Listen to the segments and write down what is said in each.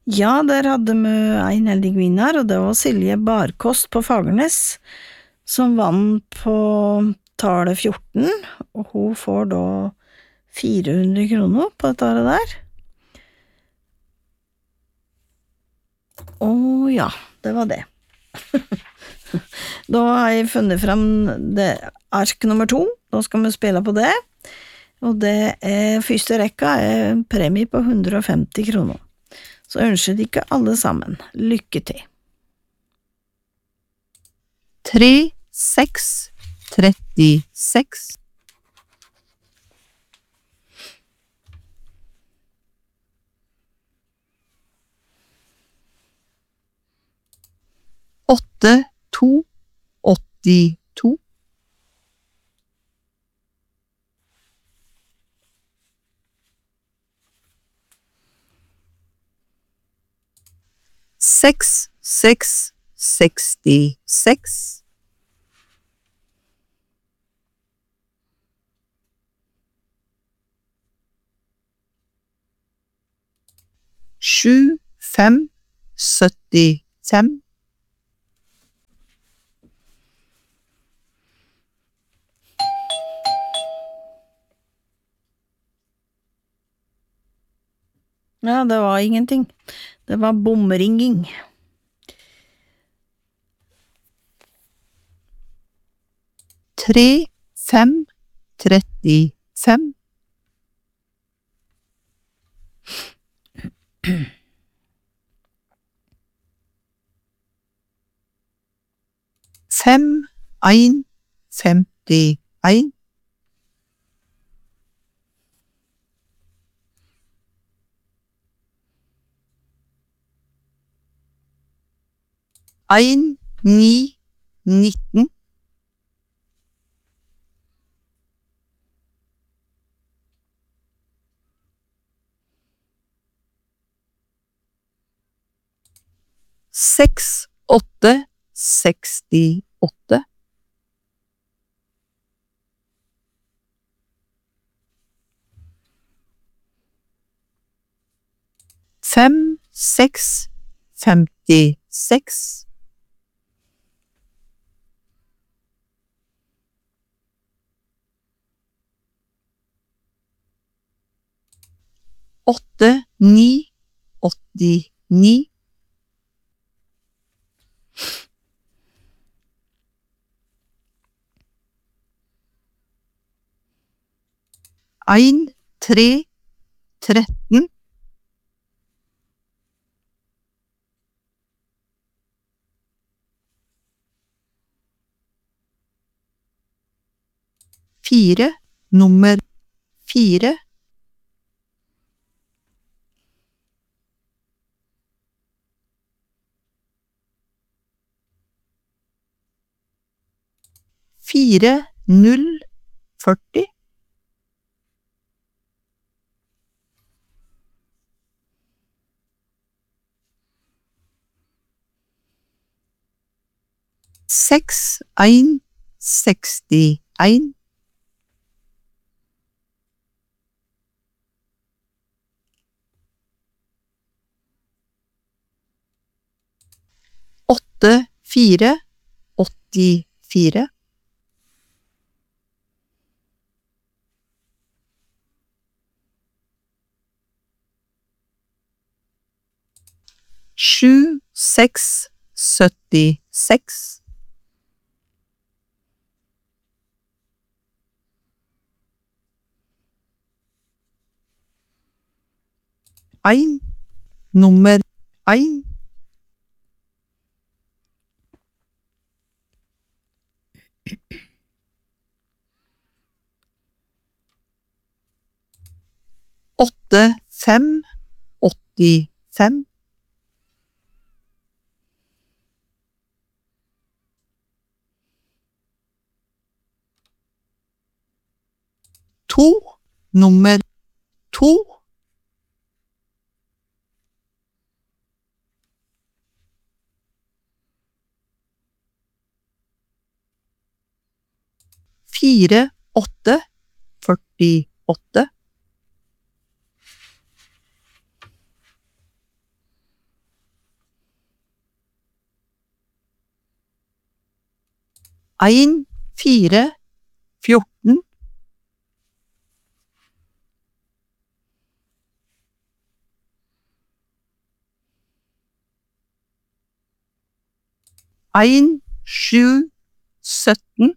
Ja, der hadde vi en heldig vinner, og det var Silje Barkost på Fagernes, som vann på tallet 14, og hun får da 400 kroner på dette der. Å ja, det var det. Da har jeg funnet frem det ark nummer 2, da skal vi spille på det, og det første rekka en premie på 150 kroner. Så ønsker dere alle sammen lykke til. 3, 6, 36. 8, 2, 82. 6, 6, 66. 7, 5, 75. Ja, det var ingenting. Det var bomringing. Tre, 5, 35. 5, 1, 51. 1, 9, 19. 6, 8, 68. 5, 6, 56. 8, 9, 89. 1, 3, 13. 4, nummer 4. 4, 0, 40. 6, 1, 61. 8, 4, 84. 7, 6, 76. 1, nummer 1. 8, 5, 85. 2, nummer 2. 4, 8, 48. 1, 4, 14. 1, 7, 17.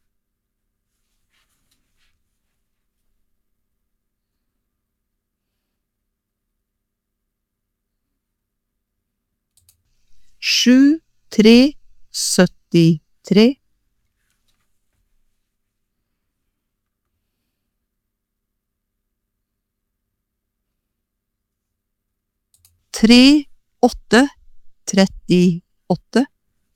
7, 3, 73. 3, 8, 38.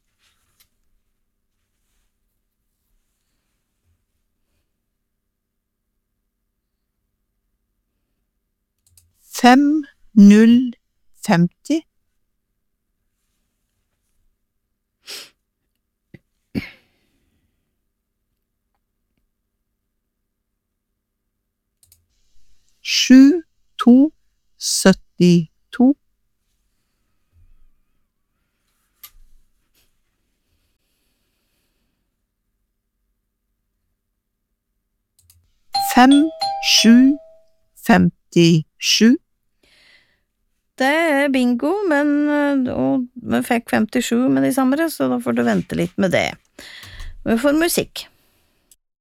5, 0, 50. 7, 2, 72. 5, 7, 57. Det er bingo, og vi fikk 57 med de samme, så da får du vente litt med det. Vi får musikk.